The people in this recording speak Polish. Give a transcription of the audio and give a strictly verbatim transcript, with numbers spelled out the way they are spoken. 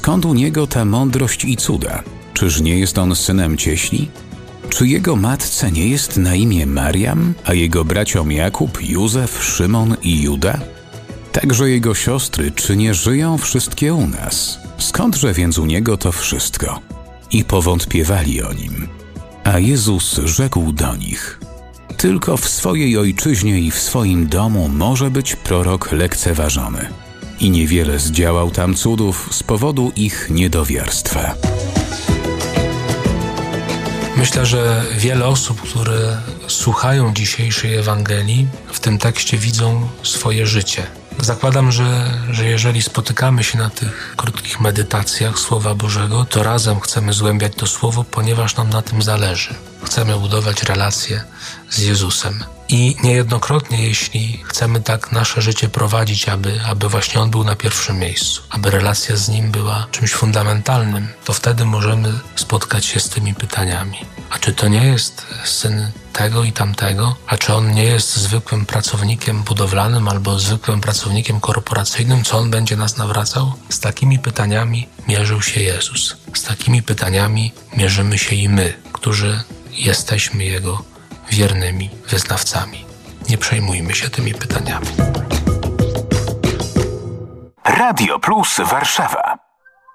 Skąd u niego ta mądrość i cuda? Czyż nie jest on synem cieśli? Czy jego matce nie jest na imię Mariam, a jego braciom Jakub, Józef, Szymon i Juda? Także jego siostry, czy nie żyją wszystkie u nas? Skądże więc u niego to wszystko? I powątpiewali o nim. A Jezus rzekł do nich: tylko w swojej ojczyźnie i w swoim domu może być prorok lekceważony. I niewiele zdziałał tam cudów z powodu ich niedowiarstwa. Myślę, że wiele osób, które słuchają dzisiejszej Ewangelii, w tym tekście widzą swoje życie. Zakładam, że, że jeżeli spotykamy się na tych krótkich medytacjach Słowa Bożego, to razem chcemy zgłębiać to Słowo, ponieważ nam na tym zależy. Chcemy budować relacje z Jezusem. I niejednokrotnie, jeśli chcemy tak nasze życie prowadzić, aby, aby właśnie On był na pierwszym miejscu, aby relacja z Nim była czymś fundamentalnym, to wtedy możemy spotkać się z tymi pytaniami. A czy to nie jest syn tego i tamtego? A czy on nie jest zwykłym pracownikiem budowlanym albo zwykłym pracownikiem korporacyjnym? Co on będzie nas nawracał? Z takimi pytaniami mierzył się Jezus. Z takimi pytaniami mierzymy się i my, którzy jesteśmy Jego wiernymi wyznawcami. Nie przejmujmy się tymi pytaniami. Radio Plus Warszawa.